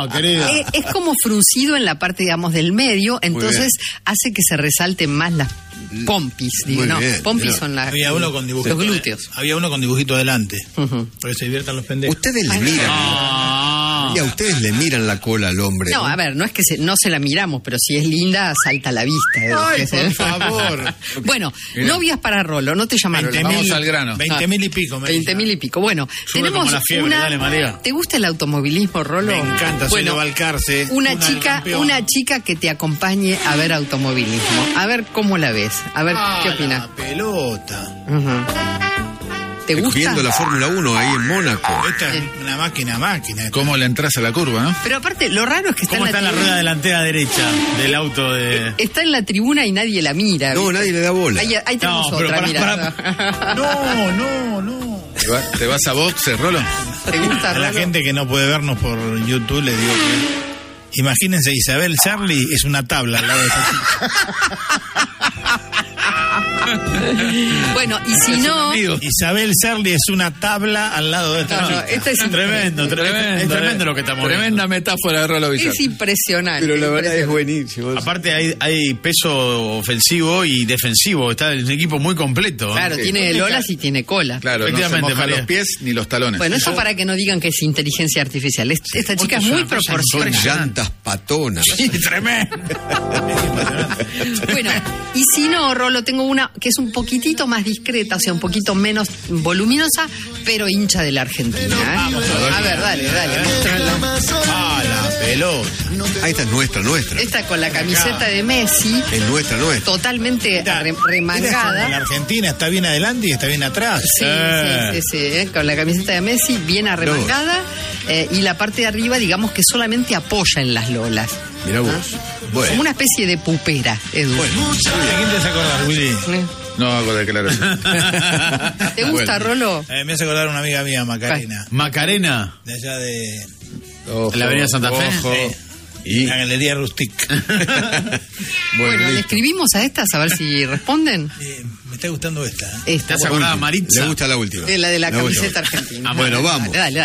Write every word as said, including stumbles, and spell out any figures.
No, querido. Es, es como fruncido en la parte, digamos, del medio, entonces hace que se resalten más las pompis. Digo, Muy no, bien, pompis mira. son las, Había uno con dibujito, los glúteos. Había uno con dibujito adelante. Uh-huh. Para que se diviertan los pendejos. Ustedes le miran. Ah. Y a ustedes le miran la cola al hombre. No, a ver, no es que se, no se la miramos, pero si es linda, salta a la vista. ¿eh? Ay, Que se- por favor. Bueno, Mirá. novias para Rolo, no te llamaron. veinte Vamos mil, al grano. veinte mil y pico. me veinte dicen. mil y pico. Bueno, Sube tenemos como la fiebre, una... dale, María. ¿Te gusta el automovilismo, Rolo? Me encanta, soy bueno, de Balcarce. Una cuna del chica, campeón. una chica que te acompañe a ver automovilismo. A ver cómo la ves. A ver Ah, qué opinas. la pelota. Ujú. ¿Te gusta? Viendo la Fórmula uno ahí en Mónaco. Esta es una máquina, máquina. ¿Cómo le entras a la curva, no? Pero aparte, lo raro es que está ¿Cómo en la está la tribuna. rueda delantera derecha del auto de...? Está en la tribuna y nadie la mira. No, ¿viste? nadie le da bola. Ahí, ahí tenemos No, pero otra, pará, mira. pará. No, no, no. ¿Te, va- te vas a boxe, Rolo? ¿Te gusta, A la Rolo? gente que no puede vernos por YouTube le digo que... Imagínense, Isabel Charlie es una tabla al lado de esa chica. Bueno, y si no... Isabel Charlie es una tabla al lado de esta No, chica. esta es tremendo, tremendo, es tremendo lo que estamos Tremenda viendo. metáfora de Rolo Villar. Es impresionante. Pero la verdad es impresionante. buenísimo. Aparte hay, hay peso ofensivo y defensivo, está el equipo muy completo. ¿eh? Claro, Sí. tiene lolas y tiene cola. Claro, no se Efectivamente, mojan María. los pies ni los talones. Bueno, eso para que no digan que es inteligencia artificial. Es- Esta chica es es muy una cosa Son proporcional. llantas patonas. Sí, tremendo. Bueno, y si no, Rolo, tengo una que es un poquitito más discreta, o sea, un poquito menos voluminosa, pero hincha de la Argentina. ¿eh? Vamos a ver. A ver, dale, dale, mostrala. Ah, la pelota. Ah, esta es nuestra, nuestra. Esta con la camiseta de Messi, Es nuestra, nuestra. totalmente Mirá, re- La remangada. Argentina está bien adelante y está bien atrás. Sí, Eh. sí, sí, sí, ¿eh? Con la camiseta de Messi bien arremangada eh, y la parte de arriba, digamos que solamente apoya en las lolas. Mirá vos. Como Bueno, una especie de pupera, Edu. Bueno, ¿de quién te hace acordar, Willy? ¿Eh? No hago declaración. ¿Te gusta, Bueno. Rolo? Eh, me hace acordar una amiga mía, Macarena, Macarena. de allá de Ojo, la Avenida Santa Fe. ojo. Sí. Y- La Galería Rustic. Bueno, le listo. escribimos a estas a ver si responden. Eh, me está gustando esta. ¿eh? Esta, ¿Te has acordado, Le Maritza? gusta la última. de la de la última. camiseta argentina. Ah, bueno, vamos. Dale, dale.